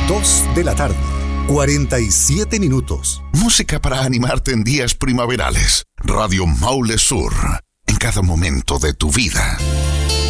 2 de la tarde, 47 minutos. Música para animarte en días primaverales. Radio Maule Sur, en cada momento de tu vida.